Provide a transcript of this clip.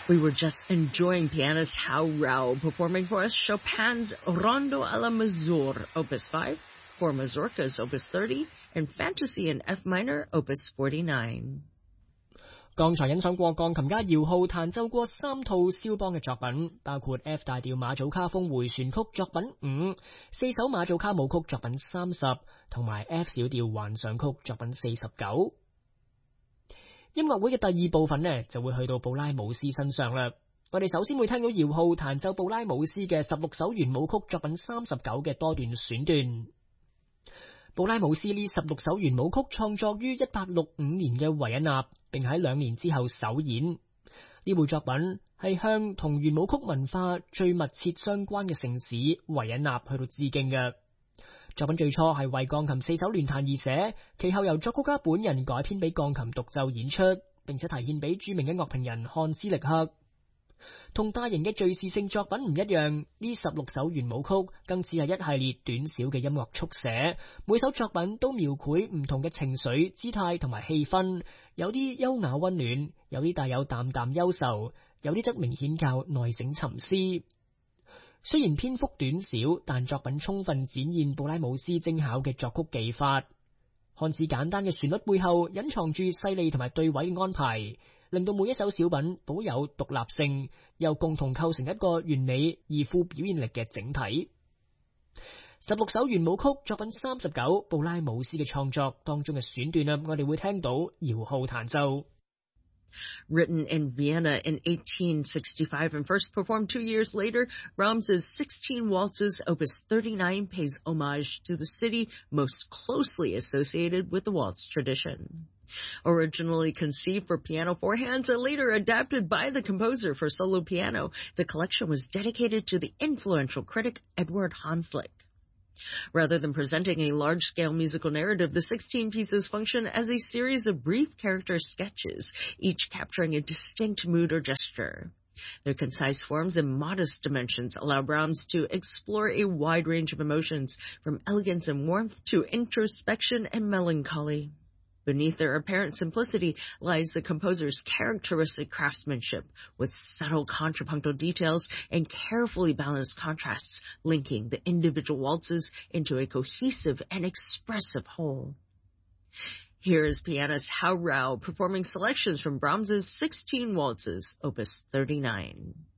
We were just enjoying pianist Hao Rao performing for us Chopin's Rondo alla Mazur, Opus 5, for Mazurkas, Opus 30, and Fantasy in F minor, Opus 49. 剛才欣賞過鋼琴家姚浩彈奏過3套肖邦嘅作品，包括 F 大調馬祖卡風迴旋曲作品5、4首馬祖卡舞曲作品30，同埋 F 小調幻想曲作品49。音樂會嘅第二部分呢，就會去到布拉姆斯身上啦。我哋首先會聽到姚浩彈奏布拉姆斯嘅16首圓舞曲作品39嘅多段選段。布拉姆斯呢16首圓舞曲創作於1865年嘅維也納，並喺2年之後首演。呢部作品係向同圓舞曲文化最密切相關嘅城市維也納去到致敬嘅。作品最初係為鋼琴4手聯彈而寫，其後由作曲家本人改編俾鋼琴獨奏演出，並且提獻俾著名嘅樂評人漢斯力克。同大型嘅敘事性作品唔一樣，呢16首圓舞曲更似係一系列短小嘅音樂速寫，每首作品都描繪唔同嘅情緒、姿態同埋氣氛，有啲優雅溫暖，有啲帶有淡淡憂愁，有啲則明顯較內省沉思。雖然篇幅短小，但作品充分展現布拉姆斯精巧嘅作曲技法。看似簡單嘅旋律背後隱藏住細膩同埋對位嘅安排，令到每一首小品保有獨立性，又共同構成一個完美而富表現力嘅整體。16首圓舞曲作品39，布拉姆斯嘅創作當中嘅選段我哋會聽到姚浩彈奏。 Written in Vienna in 1865 and first performed 2 years later, Brahms's 16 Waltzes, Opus 39, pays homage to the city most closely associated with the waltz tradition. Originally conceived for piano four hands and later adapted by the composer for solo piano, the collection was dedicated to the influential critic Edward Hanslick. Rather than presenting a large-scale musical narrative, the 16 pieces function as a series of brief character sketches, each capturing a distinct mood or gesture. Their concise forms and modest dimensions allow Brahms to explore a wide range of emotions, from elegance and warmth to introspection and melancholy. Beneath their apparent simplicity lies the composer's characteristic craftsmanship, with subtle contrapuntal details and carefully balanced contrasts linking the individual waltzes into a cohesive and expressive whole. Here is pianist Hao Rao performing selections from Brahms's 16 Waltzes, Opus 39.